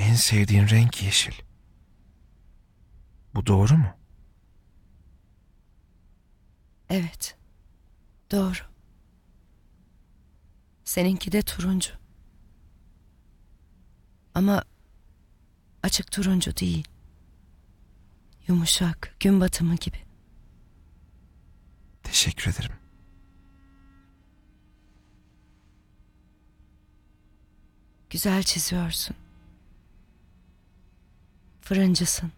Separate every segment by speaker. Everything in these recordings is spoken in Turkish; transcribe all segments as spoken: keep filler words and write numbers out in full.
Speaker 1: En sevdiğin renk yeşil. Bu doğru mu?
Speaker 2: Evet. Doğru. Seninki de turuncu. Ama açık turuncu değil. Yumuşak, gün batımı gibi.
Speaker 1: Teşekkür ederim.
Speaker 2: Güzel çiziyorsun. Fırıncısın.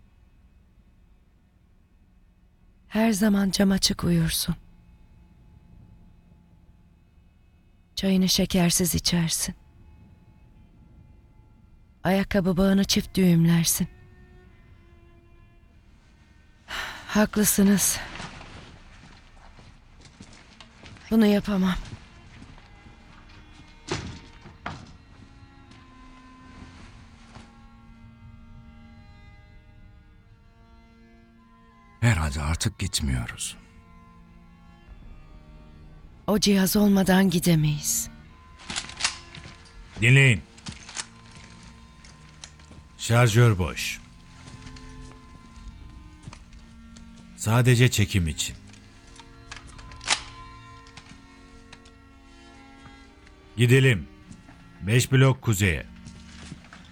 Speaker 2: Her zaman cam açık uyursun. Çayını şekersiz içersin. Ayakkabı bağını çift düğümlersin. Haklısınız. Bunu yapamam.
Speaker 3: Herhalde artık gitmiyoruz.
Speaker 2: O cihaz olmadan gidemeyiz.
Speaker 4: Dinleyin. Şarjör boş. Sadece çekim için. Gidelim. Beş blok kuzeye.